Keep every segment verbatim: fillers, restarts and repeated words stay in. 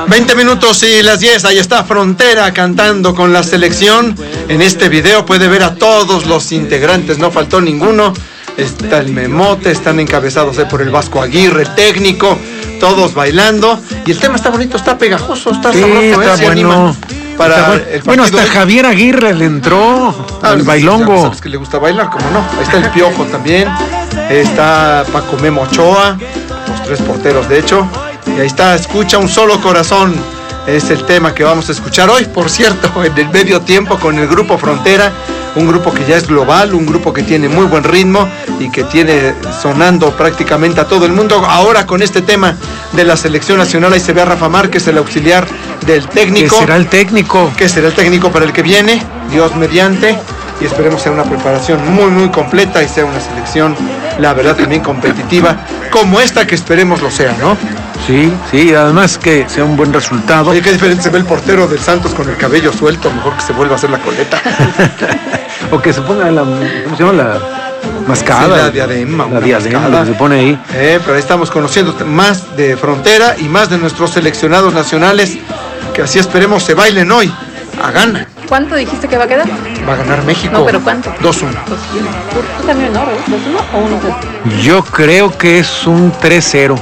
veinte minutos y las diez, ahí está Frontera cantando con la selección. En este video puede ver a todos los integrantes, no faltó ninguno. Está el Memote, están encabezados por el Vasco Aguirre, el técnico, todos bailando. Y el tema está bonito, está pegajoso, está sí, sabroso, está ¿eh? bueno. Para está bueno. el bueno, hasta de... Javier Aguirre le entró ah, al bailongo. ¿Sabes que le gusta bailar? ¿Cómo no? Ahí está el Piojo también. Está Paco Memo Ochoa, los tres porteros de hecho. Y ahí está, escucha un solo corazón. Es el tema que vamos a escuchar hoy, por cierto, en el medio tiempo con el grupo Frontera, un grupo que ya es global, un grupo que tiene muy buen ritmo y que tiene sonando prácticamente a todo el mundo. Ahora con este tema de la selección nacional, ahí se ve a Rafa Márquez, el auxiliar del técnico. ¿Qué será el técnico? Que será el técnico para el que viene, Dios mediante, y esperemos sea una preparación muy muy completa y sea una selección, la verdad, también competitiva, como esta que esperemos lo sea, ¿no? Sí, sí, además que sea un buen resultado. Oye, qué diferente se ve el portero del Santos con el cabello suelto, mejor que se vuelva a hacer la coleta. O que se ponga la, ¿cómo se llama? La mascada. Sí, la diadema. La diadema, lo que se pone ahí. Eh, pero ahí estamos conociendo más de Frontera y más de nuestros seleccionados nacionales, que así esperemos se bailen hoy, a gana. ¿Cuánto dijiste que va a quedar? Va a ganar México. No, pero ¿cuánto? dos uno. ¿Tú también no, dos uno o uno cero? Yo creo que es un tres cero.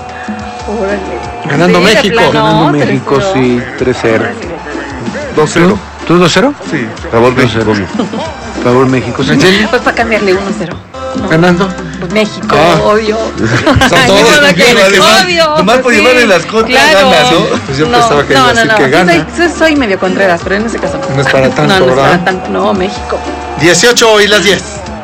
Ganando sí, México. Plano, Ganando México, sí, tres cero. dos cero. ¿Tú, ¿tú dos cero? Sí. Favor México. Favor México, sí. Pues para cambiarle uno cero. ¿Ganando? Pues México, ah. obvio. Son todos, no, que, obvio. Nomás pues por sí, llevarle las contas claro. ganas, ¿no? Pues yo no, pensaba que no, iba a no, decir no, que sí gana. soy, soy medio Contreras, pero en ese caso no. No es para tanto, no, no ¿verdad? es para tanto. No, México. dieciocho y las diez.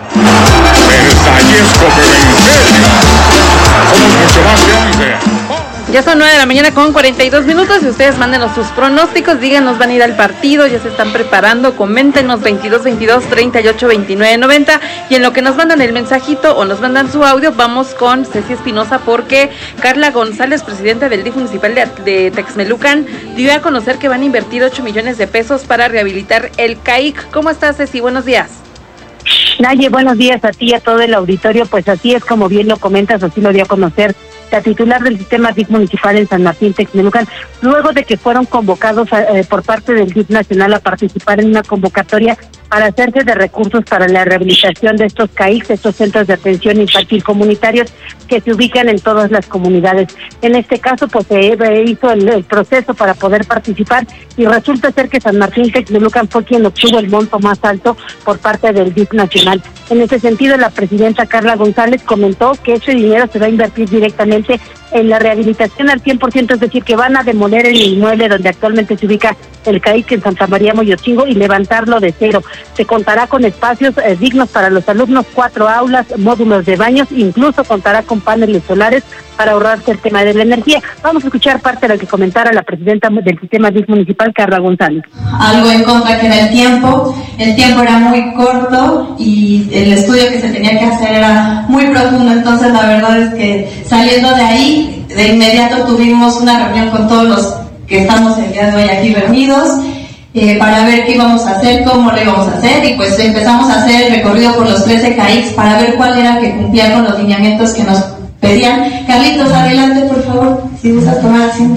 Versalles Copenhague. Somos mucho más que once. Ya son nueve de la mañana con cuarenta y dos minutos y ustedes mándenos sus pronósticos, díganos, van a ir al partido, ya se están preparando, coméntenos veintidós veintidós treinta y ocho veintinueve noventa y en lo que nos mandan el mensajito o nos mandan su audio, vamos con Ceci Espinosa porque Carla González, presidenta del D I F municipal de, de Texmelucan, dio a conocer que van a invertir ocho millones de pesos para rehabilitar el C A I C. ¿Cómo estás, Ceci? Buenos días. Naye, buenos días a ti y a todo el auditorio. Pues así es, como bien lo comentas, así lo dio a conocer la titular del sistema D I F municipal en San Martín Texmelucan, luego de que fueron convocados eh, por parte del D I F nacional a participar en una convocatoria para hacerse de recursos para la rehabilitación de estos C A I C, estos centros de atención infantil comunitarios que se ubican en todas las comunidades. En este caso, pues se eh, hizo el, el proceso para poder participar y resulta ser que San Martín Texmelucan fue quien obtuvo el monto más alto por parte del D I F nacional. En ese sentido, la presidenta Carla González comentó que ese dinero se va a invertir directamente en la rehabilitación al cien por ciento, es decir, que van a demoler el inmueble donde actualmente se ubica el C A I C en Santa María Moyochingo y levantarlo de cero. Se contará con espacios eh, dignos para los alumnos, cuatro aulas, módulos de baños, incluso contará con paneles solares para ahorrarse el tema de la energía. Vamos a escuchar parte de lo que comentara la presidenta del sistema D I F municipal, Carla González. Algo en contra que era el tiempo, el tiempo era muy corto y el estudio que se tenía que hacer era muy profundo, entonces la verdad es que saliendo de ahí, de inmediato tuvimos una reunión con todos los que estamos el día de hoy aquí reunidos, eh, para ver qué íbamos a hacer, cómo lo íbamos a hacer, y pues empezamos a hacer el recorrido por los trece C A I C para ver cuál era que cumplía con los lineamientos que nos pedían. Carlitos, adelante por favor, si gustas tomar asiento.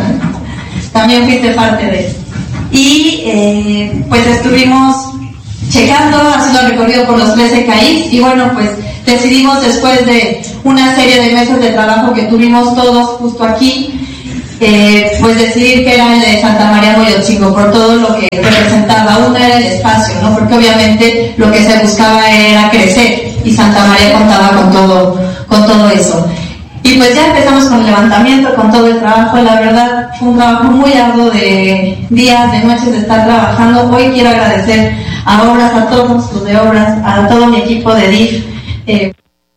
También fuiste parte de eso. Y eh, pues estuvimos checando, haciendo el recorrido por los trece C A I C, y bueno, pues decidimos después de una serie de meses de trabajo que tuvimos todos justo aquí, eh, pues decidir que era el de Santa María Moyochingo, por todo lo que representaba. Uno era el espacio, ¿no? Porque obviamente lo que se buscaba era crecer, y Santa María contaba con todo, con todo eso. Y pues ya empezamos con el levantamiento, con todo el trabajo. La verdad fue un trabajo muy arduo de días, de noches de estar trabajando. Hoy quiero agradecer a Obras, a todos los de Obras, a todo mi equipo de D I F. Eh,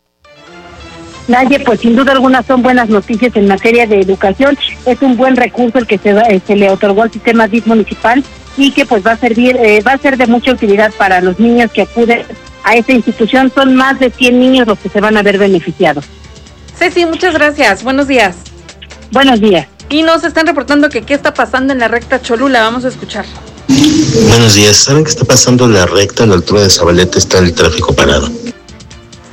Naye, pues sin duda alguna son buenas noticias en materia de educación. Es un buen recurso el que se, eh, se le otorgó al sistema D I F municipal y que pues va a servir, eh, va a ser de mucha utilidad para los niños que acuden a esta institución. Son más de cien niños los que se van a ver beneficiados. Ceci, muchas gracias. Buenos días. Buenos días. Y nos están reportando que qué está pasando en la recta Cholula. Vamos a escuchar. Buenos días. ¿Saben qué está pasando en la recta? En la altura de Zabaleta está el tráfico parado.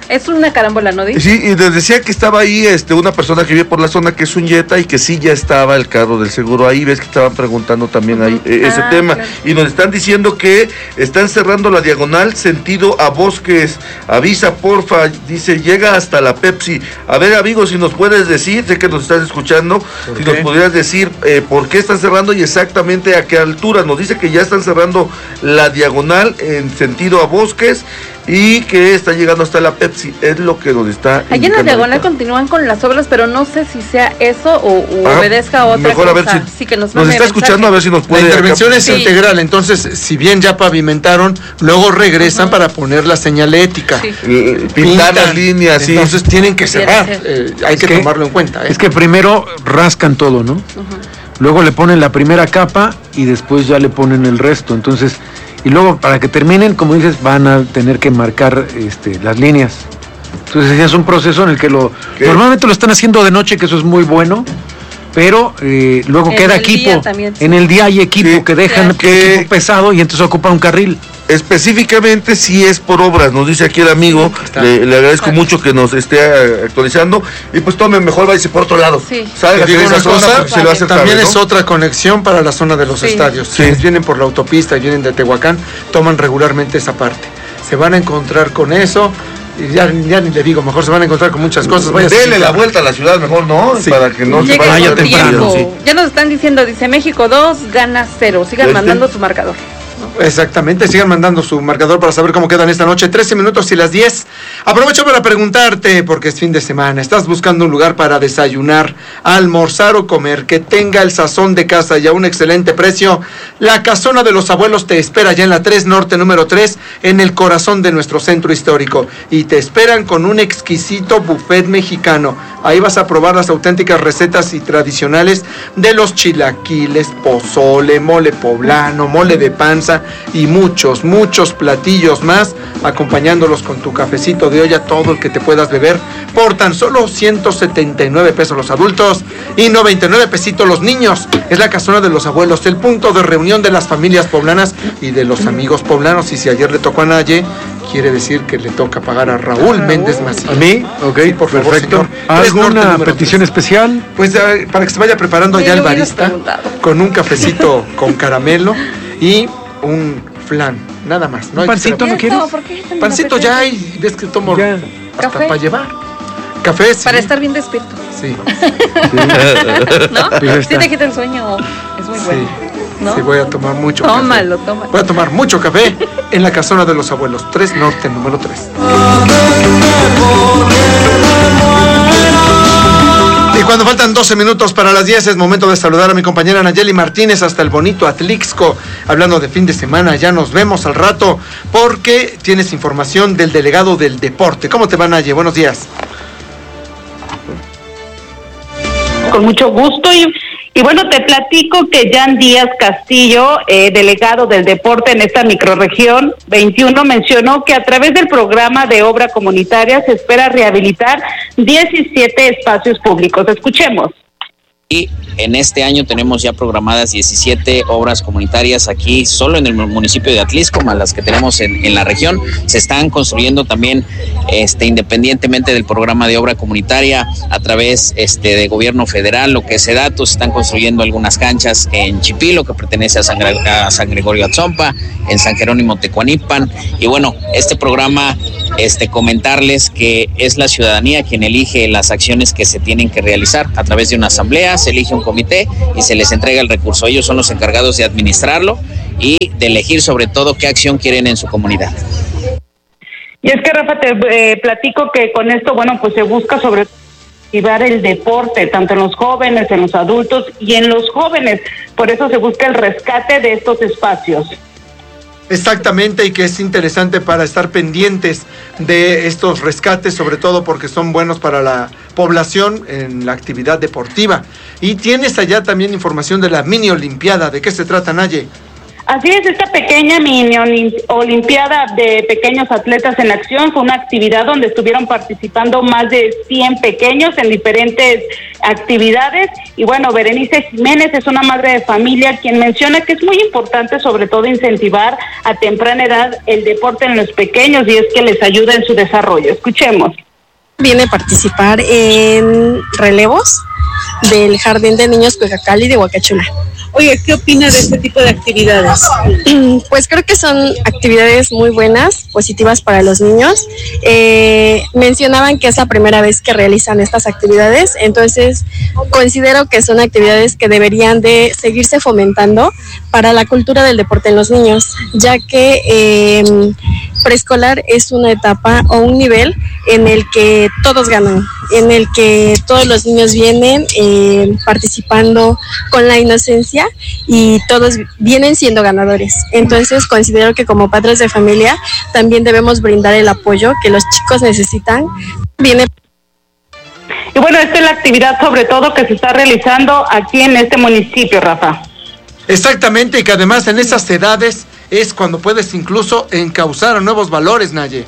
Es una carambola, ¿no? ¿Dice? Sí, y les decía que estaba ahí este, una persona que vive por la zona que es un Jetta y que sí ya estaba el carro del seguro ahí. Ves que estaban preguntando también ahí eh, ese Ah, tema. claro. Y nos están diciendo que están cerrando la diagonal sentido a Bosques. Avisa, porfa. Dice, llega hasta la Pepsi. A ver, amigos, si nos puedes decir, sé que nos estás escuchando, si qué? nos pudieras decir eh, por qué están cerrando y exactamente a qué altura. Nos dice que ya están cerrando la diagonal en sentido a Bosques y que está llegando hasta la Pepsi, es lo que nos está Allí en la indicando diagonal ahorita. continúan con las obras, pero no sé si sea eso o, o Ah, obedezca a otra mejor cosa. a ver si sí, que nos, nos mande está mensaje. escuchando, a ver si nos La puede intervención acá- es Sí. integral, entonces, si bien ya pavimentaron, luego regresan Ujú. para poner la señalética. Sí. eh, pintar Pintan, las líneas, sí. Entonces tienen que Tiene cerrar, que ser. eh, hay Es que, que- tomarlo en cuenta. ¿eh? Es que primero rascan todo, ¿no? Ujú. Luego le ponen la primera capa y después ya le ponen el resto. Entonces, y luego para que terminen, como dices, van a tener que marcar este, las líneas. Entonces es un proceso en el que lo ¿Qué? normalmente lo están haciendo de noche, que eso es muy bueno, pero eh, luego En queda el día equipo. también, sí. En el día hay equipo Sí. que dejan Sí. que- Que- equipo pesado y entonces ocupa un carril. Específicamente si es por obras, nos dice aquí el amigo, está. le, le agradezco Bueno. mucho que nos esté eh, actualizando, y pues tome mejor, váyase por otro lado, Sí. salga Te digo de esa una zona, cosa, porque se le va a hacer también tarde, es ¿no? otra conexión para la zona de los Sí. estadios. Sí. Quienes vienen por la autopista y vienen de Tehuacán, toman regularmente esa parte. Se van a encontrar con eso, y ya, ya ni le digo, mejor se van a encontrar con muchas cosas. Váyase Dele sin la carro. vuelta a la ciudad mejor, ¿no? Sí. Para que no se Llegue vaya con temprano. temprano, tiempo. Ya nos están diciendo, dice México dos, gana cero. Sigan ¿Este? mandando su marcador. Exactamente, sigan mandando su marcador para saber cómo quedan esta noche. trece minutos y las diez. Aprovecho para preguntarte, porque es fin de semana, ¿estás buscando un lugar para desayunar, almorzar o comer que tenga el sazón de casa y a un excelente precio? La Casona de los Abuelos te espera ya en la tres Norte número tres, en el corazón de nuestro centro histórico. Y te esperan con un exquisito buffet mexicano. Ahí vas a probar las auténticas recetas y tradicionales de los chilaquiles, pozole, mole poblano, mole de panza y muchos, muchos platillos más, acompañándolos con tu cafecito de olla, todo el que te puedas beber, por tan solo ciento setenta y nueve pesos los adultos y noventa y nueve pesitos los niños. Es la Casona de los Abuelos, el punto de reunión de las familias poblanas y de los amigos poblanos. Y si ayer le tocó a Naye, quiere decir que le toca pagar a Raúl Méndez Macías. ¿A mí? Ok, Sí, por favor, perfecto. señor. Tres Norte ¿Alguna número petición tres. especial? Pues eh, para que se vaya preparando Sí, ya el lo hubieras barista, preguntado. con un cafecito con caramelo y un flan, nada más. No ¿Un hay pancito que no ser- quieres? ¿Por qué tan Pancito ya hay, ves que tomo Ya. hasta ¿Café? para llevar. Café, sí. Para estar bien despierto, Sí, ¿no? Pues ya Sí está. te quita el sueño. Es muy sí. bueno. ¿No? Sí, voy a tomar mucho Tómalo, café. tómalo. Voy a tomar mucho café en la Casona de los Abuelos, tres Norte número tres. Y cuando faltan doce minutos para las diez es momento de saludar a mi compañera Nayeli Martínez hasta el bonito Atlixco. Hablando de fin de semana, ya nos vemos al rato porque tienes información del delegado del deporte. ¿Cómo te va, Naye? Buenos días. Con mucho gusto y, y bueno, te platico que Jan Díaz Castillo, eh, delegado del deporte en esta microrregión veintiuno, mencionó que a través del programa de obra comunitaria se espera rehabilitar diecisiete espacios públicos. Escuchemos. Y en este año tenemos ya programadas diecisiete obras comunitarias aquí solo en el municipio de Atlixco, más las que tenemos en, en la región. Se están construyendo también este, independientemente del programa de obra comunitaria a través este, de gobierno federal, lo que es SEDATU. Se están construyendo algunas canchas en Chipilo, que pertenece a San, a San Gregorio Atzompa, en San Jerónimo Tecuanipan. Y bueno, este programa, este, comentarles que es la ciudadanía quien elige las acciones que se tienen que realizar a través de una asamblea. Se elige un comité y se les entrega el recurso. Ellos son los encargados de administrarlo y de elegir sobre todo qué acción quieren en su comunidad. Y es que, Rafa, te eh, platico que con esto, bueno, pues se busca sobre activar el deporte, tanto en los jóvenes, en los adultos y en los jóvenes. Por eso se busca el rescate de estos espacios. Exactamente, y que es interesante para estar pendientes de estos rescates, sobre todo porque son buenos para la población en la actividad deportiva. Y tienes allá también información de la mini olimpiada. ¿De qué se trata, Naye? Así es, esta pequeña mini olimpiada de pequeños atletas en acción fue una actividad donde estuvieron participando más de cien pequeños en diferentes actividades. Y bueno, Berenice Jiménez es una madre de familia quien menciona que es muy importante sobre todo incentivar a temprana edad el deporte en los pequeños y es que les ayuda en su desarrollo. Escuchemos. Viene a participar en relevos del Jardín de Niños Cuecacali de Huacachula. Oye, ¿qué opina de este tipo de actividades? Pues creo que son actividades muy buenas, positivas para los niños. Eh, mencionaban que es la primera vez que realizan estas actividades, entonces considero que son actividades que deberían de seguirse fomentando para la cultura del deporte en los niños, ya que eh, preescolar es una etapa o un nivel en el que todos ganan, en el que todos los niños vienen eh, participando con la inocencia y todos vienen siendo ganadores. Entonces considero que como padres de familia también debemos brindar el apoyo que los chicos necesitan. Viene Y bueno, esta es la actividad sobre todo que se está realizando aquí en este municipio, Rafa. Exactamente, y que además en esas edades es cuando puedes incluso encauzar a nuevos valores, Naye.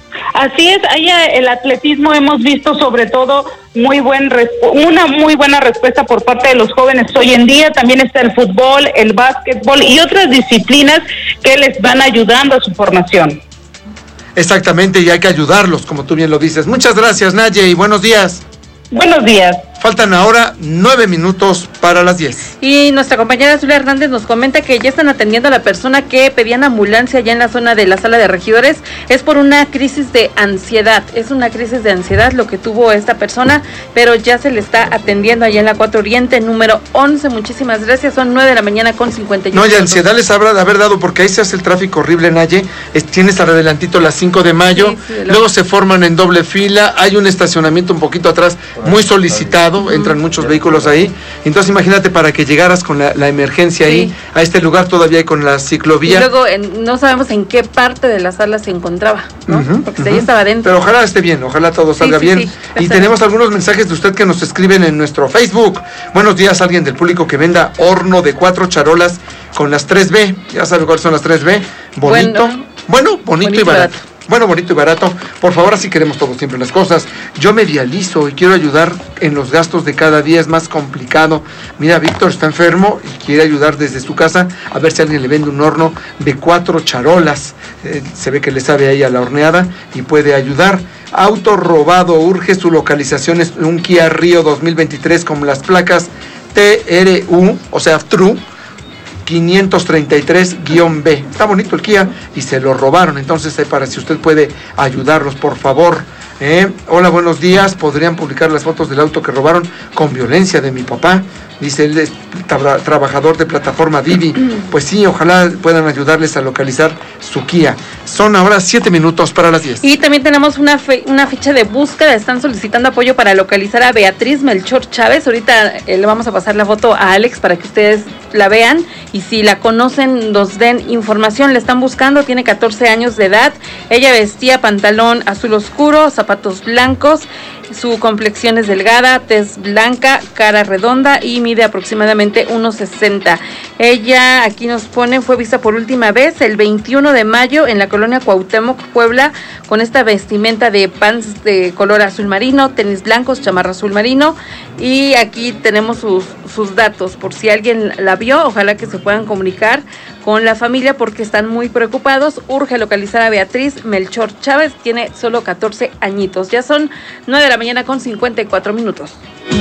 Así es, ahí el atletismo hemos visto sobre todo muy buen una muy buena respuesta por parte de los jóvenes hoy en día. También está el fútbol, el básquetbol y otras disciplinas que les van ayudando a su formación. Exactamente, y hay que ayudarlos, como tú bien lo dices. Muchas gracias, Naye, y buenos días. Buenos días. Faltan ahora nueve minutos para las diez. Y nuestra compañera Zulia Hernández nos comenta que ya están atendiendo a la persona que pedían ambulancia allá en la zona de la sala de regidores. Es por una crisis de ansiedad. Es una crisis de ansiedad lo que tuvo esta persona, pero ya se le está atendiendo allá en la cuatro Oriente, número once. Muchísimas gracias. Son nueve de la mañana con cincuenta y uno. No, y ansiedad les habrá de haber dado porque ahí se hace el tráfico horrible, Naye. Es, tienes al adelantito las cinco de mayo. Sí, sí, luego se forman en doble fila. Hay un estacionamiento un poquito atrás muy solicitado. Entran muchos vehículos ahí, entonces imagínate para que llegaras con la, la emergencia sí. ahí, a este lugar todavía con la ciclovía. Y luego en, no sabemos en qué parte de la sala se encontraba, ¿no? Uh-huh, porque uh-huh. ahí estaba adentro. Pero ojalá esté bien, ojalá todo salga sí, sí, bien. Sí, y tenemos algunos mensajes de usted que nos escriben en nuestro Facebook. Buenos días, alguien del público que venda horno de cuatro charolas con las tres B, ya sabe cuáles son las tres B, bonito, bueno, bueno bonito, bonito y barato. barato. Bueno, bonito y barato. Por favor, así queremos todos siempre las cosas. Yo me dializo y quiero ayudar en los gastos de cada día. Es más complicado. Mira, Víctor está enfermo y quiere ayudar desde su casa a ver si alguien le vende un horno de cuatro charolas. Eh, se ve que le sabe ahí a la horneada y puede ayudar. Auto robado. Urge su localización. Es un Kia Rio dos mil veintitrés con las placas T R U, o sea, True. quinientos treinta y tres guión B. Está bonito el Kia y se lo robaron. Entonces, eh, para si usted puede ayudarlos, por favor. Eh, hola, buenos días. ¿Podrían publicar las fotos del auto que robaron con violencia de mi papá? Dice, él es tra- trabajador de plataforma Didi. Pues sí, ojalá puedan ayudarles a localizar su Kia. Son ahora siete minutos para las diez. Y también tenemos una, fe- una ficha de búsqueda. Están solicitando apoyo para localizar a Beatriz Melchor Chávez. Ahorita eh, le vamos a pasar la foto a Alex para que ustedes la vean. Y si la conocen, nos den información. La están buscando, tiene catorce años de edad. Ella vestía pantalón azul oscuro, zapatos blancos. Su complexión es delgada, tez blanca, cara redonda y mide aproximadamente uno sesenta. Ella, aquí nos pone, fue vista por última vez el veintiuno de mayo en la colonia Cuauhtémoc, Puebla, con esta vestimenta de pants de color azul marino, tenis blancos, chamarra azul marino. Y aquí tenemos sus, sus datos, por si alguien la vio, ojalá que se puedan comunicar con la familia porque están muy preocupados. Urge localizar a Beatriz Melchor Chávez, tiene solo catorce añitos. Ya son nueve de la mañana con cincuenta y cuatro minutos.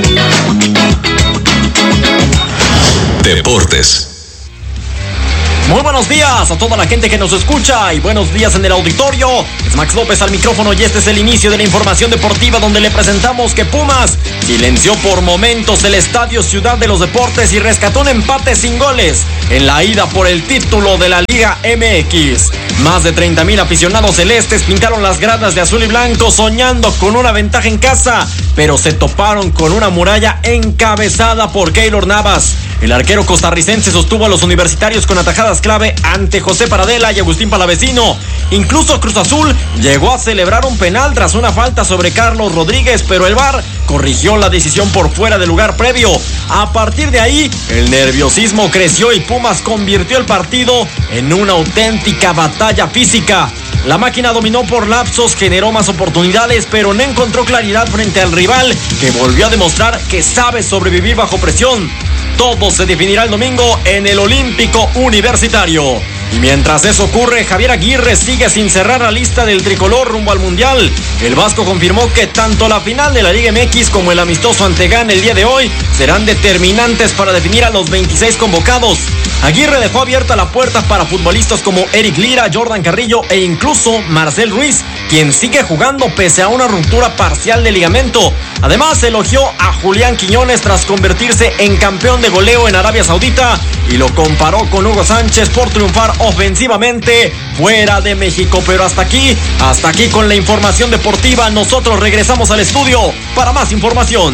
Deportes. Muy buenos días a toda la gente que nos escucha y buenos días en el auditorio. Es Max López al micrófono y este es el inicio de la información deportiva donde le presentamos que Pumas silenció por momentos el Estadio Ciudad de los Deportes y rescató un empate sin goles en la ida por el título de la Liga M X. Más de treinta mil aficionados celestes pintaron las gradas de azul y blanco soñando con una ventaja en casa, pero se toparon con una muralla encabezada por Keylor Navas. El arquero costarricense sostuvo a los universitarios con atajadas clave ante José Paradela y Agustín Palavecino. Incluso Cruz Azul llegó a celebrar un penal tras una falta sobre Carlos Rodríguez, pero el V A R corrigió la decisión por fuera del lugar previo. A partir de ahí, el nerviosismo creció y Pumas convirtió el partido en una auténtica batalla física. La máquina dominó por lapsos, generó más oportunidades, pero no encontró claridad frente al rival, que volvió a demostrar que sabe sobrevivir bajo presión. Todo se definirá el domingo en el Olímpico Universitario. Y mientras eso ocurre, Javier Aguirre sigue sin cerrar la lista del tricolor rumbo al Mundial. El vasco confirmó que tanto la final de la Liga M X como el amistoso ante Ghana el día de hoy serán determinantes para definir a los veintiséis convocados. Aguirre dejó abierta la puerta para futbolistas como Eric Lira, Jordan Carrillo e incluso Marcel Ruiz, quien sigue jugando pese a una ruptura parcial de ligamento. Además, elogió a Julián Quiñones tras convertirse en campeón de goleo en Arabia Saudita y lo comparó con Hugo Sánchez por triunfar ofensivamente fuera de México. Pero hasta aquí, hasta aquí con la información deportiva. Nosotros regresamos al estudio para más información.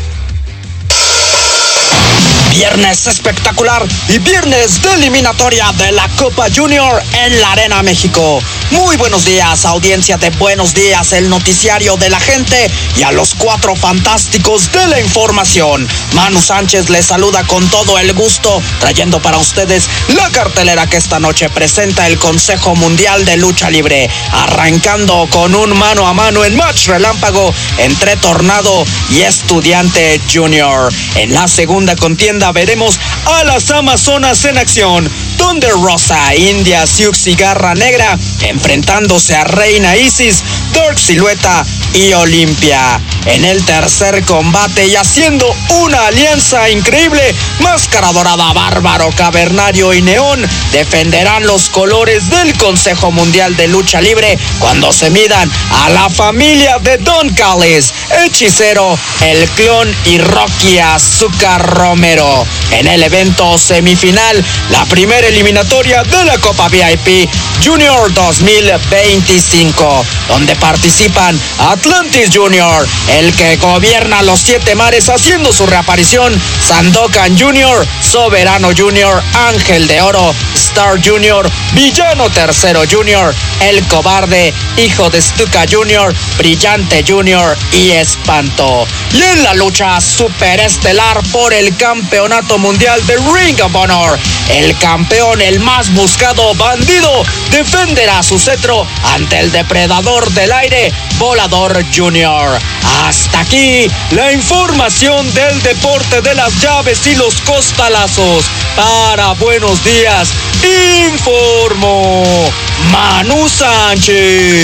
Viernes espectacular y viernes de eliminatoria de la Copa Junior en la Arena México. Muy buenos días, audiencia de Buenos Días, el noticiario de la gente, y a los cuatro fantásticos de la información. Manu Sánchez les saluda con todo el gusto, trayendo para ustedes la cartelera que esta noche presenta el Consejo Mundial de Lucha Libre, arrancando con un mano a mano en match relámpago entre Tornado y Estudiante Junior. En la segunda contienda veremos a las Amazonas en acción, Thunder Rosa, India Sioux y Garra Negra enfrentándose a Reina Isis, Dark Silueta y Olimpia. En el tercer combate y haciendo una alianza increíble, Máscara Dorada, Bárbaro, Cavernario y Neón defenderán los colores del Consejo Mundial de Lucha Libre cuando se midan a la familia de Don Callis, Hechicero, El Clon y Rocky Azúcar Romero. En el evento semifinal, la primera eliminatoria de la Copa V I P Junior dos mil veinticinco, donde participan Atlantis Junior, el que gobierna los siete mares haciendo su reaparición, Sandokan Junior, Soberano Junior, Ángel de Oro, Star Junior, Villano Tercero Junior, El Cobarde, Hijo de Stuka Junior, Brillante Junior y Espanto. Y en la lucha superestelar por el campeonato mundial de Ring of Honor, el campeón, el más buscado, Bandido, defenderá su cetro ante el depredador del aire, Volador Junior. Hasta aquí la información del deporte de las llaves y los costalazos. Para Buenos Días, informó Manu Sánchez.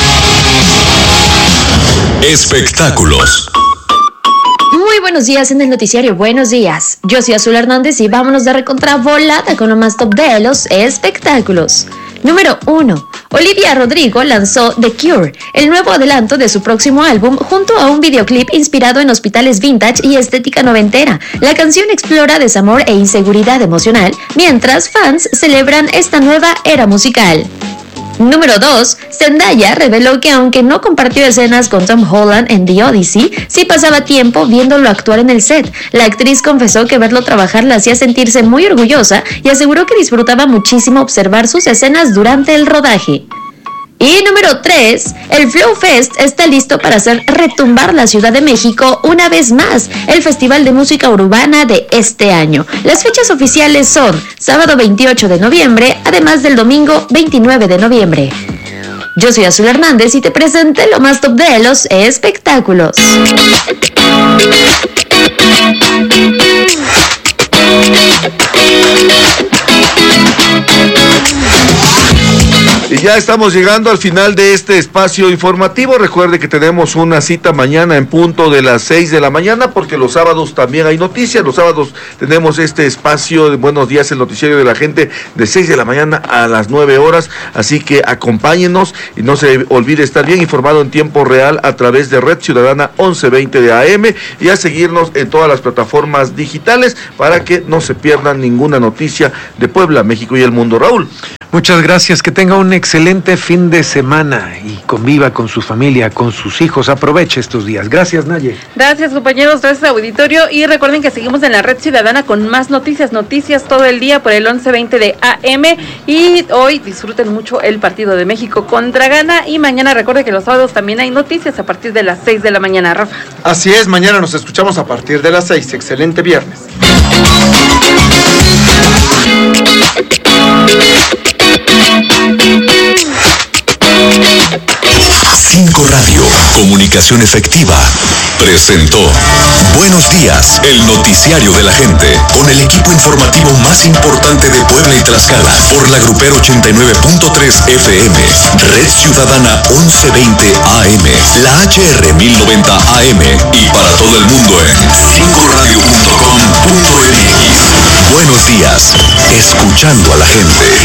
Espectáculos. Muy buenos días en el noticiario Buenos Días. Yo soy Azul Hernández y vámonos de recontra volada con lo más top de los espectáculos. Número uno. Olivia Rodrigo lanzó The Cure, el nuevo adelanto de su próximo álbum, junto a un videoclip inspirado en hospitales vintage y estética noventera. La canción explora desamor e inseguridad emocional, mientras fans celebran esta nueva era musical. Número dos. Zendaya reveló que aunque no compartió escenas con Tom Holland en The Odyssey, sí pasaba tiempo viéndolo actuar en el set. La actriz confesó que verlo trabajar la hacía sentirse muy orgullosa y aseguró que disfrutaba muchísimo observar sus escenas durante el rodaje. Y número tres. El Flow Fest está listo para hacer retumbar la Ciudad de México una vez más, el festival de música urbana de este año. Las fechas oficiales son sábado veintiocho de noviembre, además del domingo veintinueve de noviembre. Yo soy Azul Hernández y te presenté lo más top de los espectáculos. Y ya estamos llegando al final de este espacio informativo. Recuerde que tenemos una cita mañana en punto de las seis de la mañana, porque los sábados también hay noticias. Los sábados tenemos este espacio de Buenos Días, el noticiario de la gente, de seis de la mañana a las nueve horas. Así que acompáñenos y no se olvide estar bien informado en tiempo real a través de Red Ciudadana once veinte de A M y a seguirnos en todas las plataformas digitales para que no se pierdan ninguna noticia de Puebla, México y el mundo. Raúl. Muchas gracias, que tenga un excelente excelente fin de semana y conviva con su familia, con sus hijos. Aproveche estos días. Gracias, Naye. Gracias, compañeros. Gracias, auditorio. Y recuerden que seguimos en la Red Ciudadana con más noticias, noticias todo el día por el once veinte de A M. Y hoy disfruten mucho el partido de México contra Ghana. Y mañana recuerden que los sábados también hay noticias a partir de las seis de la mañana, Rafa. Así es, mañana nos escuchamos a partir de las seis. Excelente viernes. Cinco Radio, comunicación efectiva, presentó Buenos Días, el noticiario de la gente, con el equipo informativo más importante de Puebla y Tlaxcala, por la Grupero ochenta y nueve punto tres F M, Red Ciudadana once veinte A M, la H R mil noventa A M y para todo el mundo en cinco radio punto com punto m x. Buenos días, escuchando a la gente.